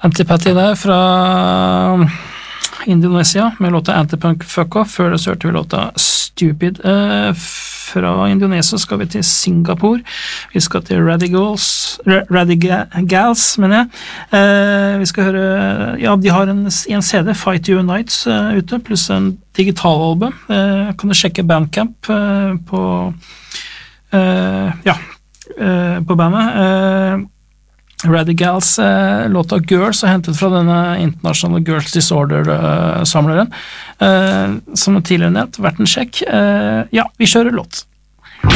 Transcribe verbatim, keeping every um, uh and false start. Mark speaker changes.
Speaker 1: Antipathy der fra Indonesia med låta Antipunk Fuck Off. Før det så hørte vi låta Stupid. Uh, fra Indonesia skal vi til Singapore. Vi skal til Radigals, Radigals, mener jeg. Uh, vi skal høre, ja, de har en, en C D, Fight You Nights, uh, ute, pluss en digitalalbum. Uh, kan du sjekke Bandcamp uh, på, uh, ja, uh, på bandet. Uh, Radigals eh, låta Girls er hentet fra denne internasjonale Girls Disorder-samleren, eh, som tidligere nett, vært en sjekk. Eh, ja, vi kjører låt.